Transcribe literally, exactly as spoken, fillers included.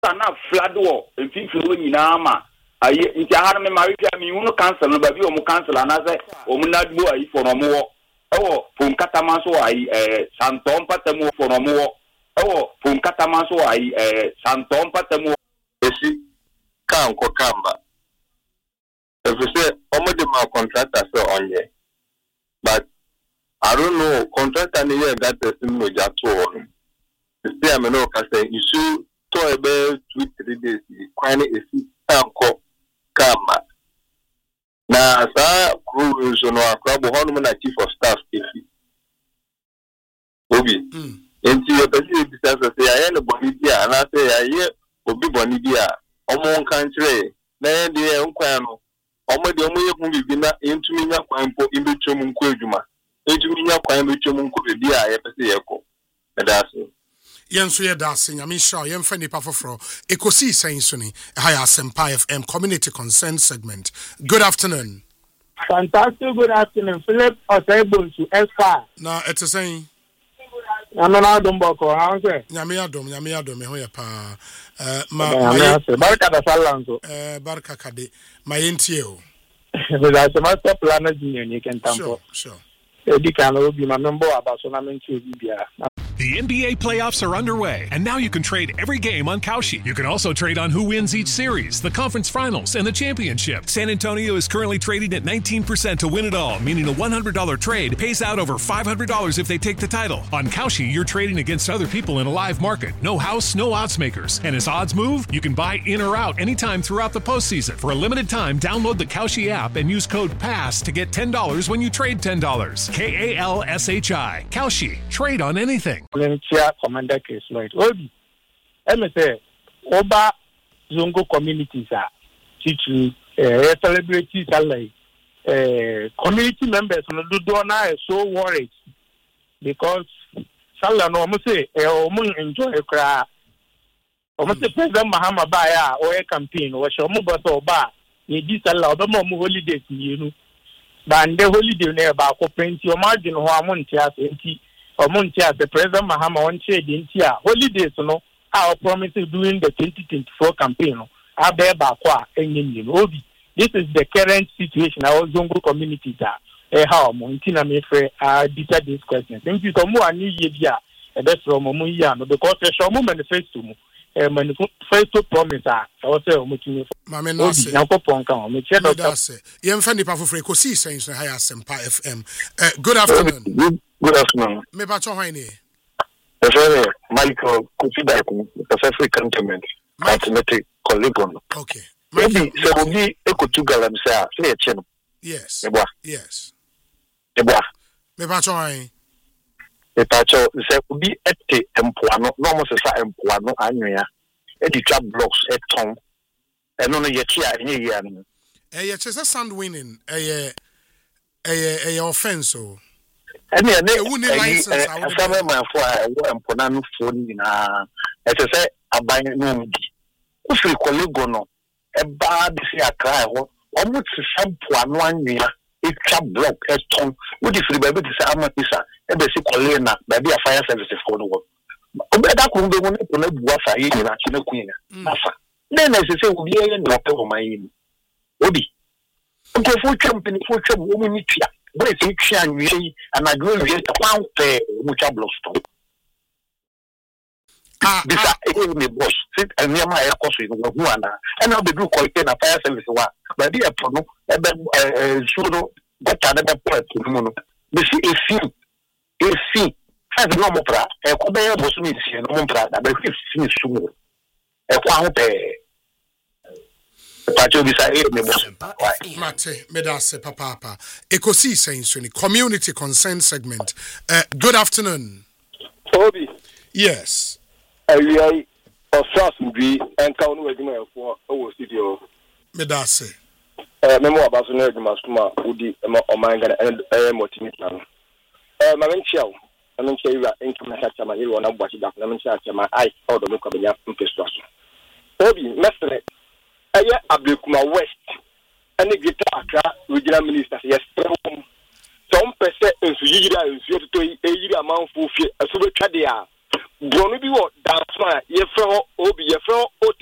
na flood wo mfifi wo nyina ma aye nti aha me ma hwehwa mi hu no cancel no ba bi o mu cancel anase o mu nadbo ayi for no mo wo ewo pon katama so ayi eh santom patamu for no mo wo ewo pon katama so ayi eh santom patamu esi kan ko kamba if you say omode ma contractor so onye but I don't know contractor ni here that person no just to say am no ka say issue to ebe two three days kwani esi kan ko kamba na sa crew so no akwa bo hono na chief of staff esi obi enti e besi bisa so say aye no boni dia na say aye obi boni dia omo nkan kire na de nkwan no omo de omo ye hu bibi na entumi nya kwan po ibetwom nko adwuma entumi nya kwan betwom nko bebi a ye pese ye ko medase yenso ye dase nyame sha ye mfa nipa foforo ekosi senso ni ha ya Asempa F M community concern segment. Good afternoon. Fantastic good afternoon. Philip Osebonsu Espa. Na ete sen Nyame na adom boko ha nse. Nyame adom nyame adom me ho ya pa. Eh ma barka da sallanzo. Eh barka kade. Ma yentie o. Because the master planner junior you can tampo. Sure, sure. The N B A playoffs are underway, and now you can trade every game on Kalshi. You can also trade on who wins each series, the conference finals, and the championship. San Antonio is currently trading at nineteen percent to win it all, meaning a one hundred dollars trade pays out over five hundred dollars if they take the title. On Kalshi, you're trading against other people in a live market. No house, no odds makers. And as odds move, you can buy in or out anytime throughout the postseason. For a limited time, download the Kalshi app and use code PASS to get ten dollars when you trade ten dollars. K A L S H I. Kalshi. Trade on anything. Commander Chris Lloyd. Obi. M S A. Oba Zongo communities are teaching uh, celebrities are like uh, community members on the Dona are so worried because Salah no mo say e o mo enjoy kra. O mo say President Mahama Baya o e campaign o so mo boss oba ye di Salah oba mo holidays you know. But the holiday na ba ko penti o margin ho amonti asenti o monti as the President Mahama on trade intia holidays no our promise during the twenty twenty-four campaign no abe ba ko a enyim obi. This is the current situation our Zongo community da eh how monti na me frɛ a dita this question thank you so mo ani ye bia e be from mo ya no because e show mo manifesto mo eh manifesto promise a o say o mutumi mame no say na ko ponka o me che doctor ye mfa nipa foforo ko si sense ha ya Asempa F M. uh, good afternoon. Good, good afternoon. Me ba cho hwan ni Efere Michael Kutidako the cantonment mathematic collegon. Okay Maybe so obi ekotu galam say say e che no. Yes Eboa. Yes Eboa. Me ba cho hwan e pa cho say obi ete empoano no mo se sa empoano anwea e di trap blocks e ton e no no ye chia enye ye anu eh ye che sand winning eh eh eh offense o ene ene e wuni license a woni sama man fo a wo empona no fo ni na e se se aban no ndi ku firi kolego no e ba bi se akra ho o mo ti sampoano anwea e trap block e ton wo di firi ba bi ti se amapisa e be se kole na ba bi a fire services for no wo o be da ku be mo ne na bu afa yi ni na chi na queen na afa ne na se se wo bi ye no pe wo man yi obi ko fo champion fo cham wo mo ni tia bo e se tia nwi anadwo wi ta kwa pe mo cha block stop ah bisa e me boss sit and me ma e koso no hu ana e na be du ko ite na fire service wa ba di e pono e be so no go ta de be port no no be si e fi e fi ha de no mo pra e ko be bo so mi si no mo pra da be fi si su mo e kwa ho pe Pacho bisa e me boss mate me da se papa papa ekosi sense ni community concern segment. uh, good afternoon Obi. Yes Ayi ayi osas mbi enka onu adwuma efo owo studio me da se eh memo abaso na adwuma skuma udi o manga eh motivate na eh ma menchiawo na menchiawo enka na chacha ma yiro na bwachi da na menchiawo chacha ma ai odo me kwabenya mpesto aso Obi mes